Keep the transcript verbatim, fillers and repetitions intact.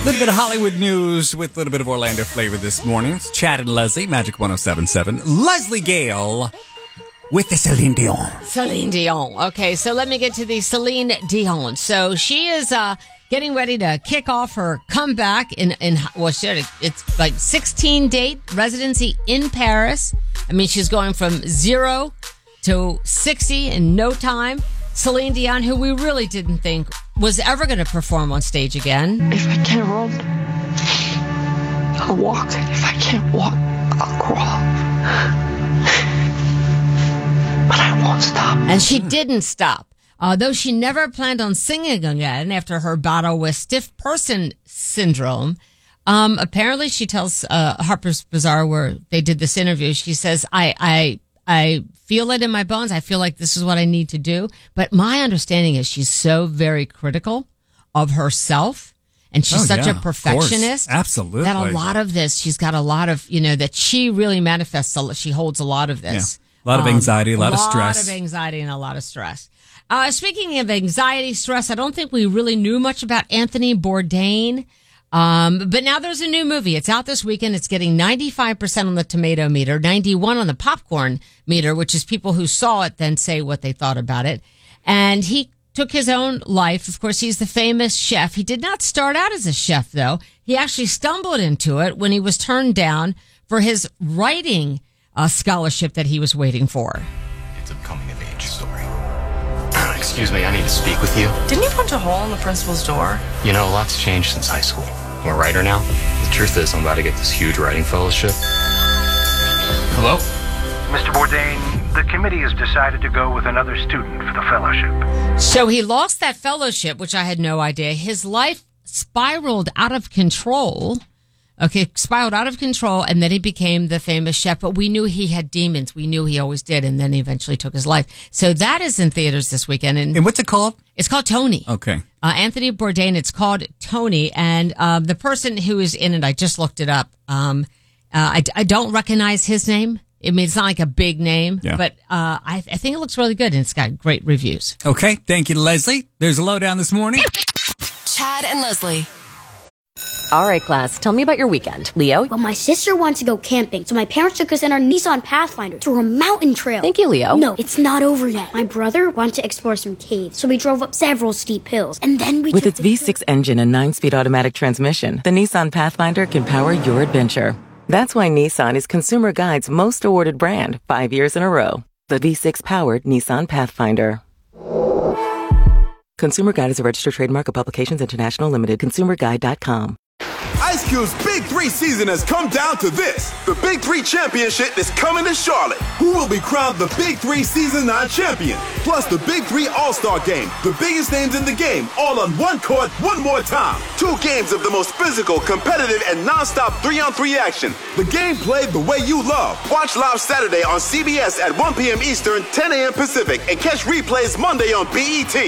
A little bit of Hollywood news with a little bit of Orlando flavor this morning. It's Chad and Leslie, Magic one oh seven point seven. Leslie Gale with the Celine Dion. Celine Dion. Okay, so let me get to the Celine Dion. So she is uh, getting ready to kick off her comeback in, in well, she had a, it's like sixteen-date residency in Paris. I mean, she's going from zero to sixty in no time. Celine Dion, who we really didn't think was ever going to perform on stage again. If I can't run, I'll walk. If I can't walk, I'll crawl. But I won't stop. And she didn't stop. Although she never planned on singing again after her battle with stiff person syndrome. Um, apparently, she tells uh, Harper's Bazaar, where they did this interview, she says, I, I, I feel it in my bones. I feel like this is what I need to do. But my understanding is she's so very critical of herself. And she's oh, such yeah, a perfectionist. Absolutely. That a lot of this, she's got a lot of, you know, that she really manifests. She holds a lot of this. Yeah. A lot of anxiety, um, a lot of stress. A lot of anxiety and a lot of stress. Uh, speaking of anxiety, stress, I don't think we really knew much about Anthony Bourdain. Um, but now there's a new movie. It's out this weekend. It's getting ninety-five percent on the tomato meter, ninety-one on the popcorn meter, which is people who saw it then say what they thought about it. And he took his own life. Of course, he's the famous chef. He did not start out as a chef, though. He actually stumbled into it when he was turned down for his writing uh, scholarship that he was waiting for. It's a coming-of-age story. Excuse me, I need to speak with you. Didn't you punch a hole in the principal's door? You know, a lot's changed since high school. I'm a writer now. The truth is, I'm about to get this huge writing fellowship. Hello? Mister Bourdain, the committee has decided to go with another student for the fellowship. So he lost that fellowship, which I had no idea. His life spiraled out of control. Okay, spiraled out of control, and then he became the famous chef. But we knew he had demons. We knew he always did, and then he eventually took his life. So that is in theaters this weekend. And, and what's it called? It's called Tony. Okay. Uh, Anthony Bourdain, it's called Tony. And um, the person who is in it, I just looked it up. Um, uh, I, I don't recognize his name. I mean, it's not like a big name, yeah. but uh, I, I think it looks really good, and it's got great reviews. Okay, thank you, Leslie. There's a lowdown this morning. Chad and Leslie. All right, class, tell me about your weekend. Leo? Well, my sister wants to go camping, so my parents took us in our Nissan Pathfinder through a mountain trail. Thank you, Leo. No, it's not over yet. My brother wanted to explore some caves, so we drove up several steep hills, and then we With took its the V six engine and nine-speed automatic transmission, the Nissan Pathfinder can power your adventure. That's why Nissan is Consumer Guide's most awarded brand five years in a row. The V six-powered Nissan Pathfinder. Consumer Guide is a registered trademark of Publications International Limited. consumer guide dot com. Ice Cube's Big Three season has come down to this. The Big Three Championship is coming to Charlotte. Who will be crowned the Big Three Season nine champion? Plus the Big Three All-Star Game. The biggest names in the game, all on one court, one more time. Two games of the most physical, competitive, and non-stop three-on-three action. The game played the way you love. Watch live Saturday on C B S at one p.m. Eastern, ten a.m. Pacific, and catch replays Monday on B E T.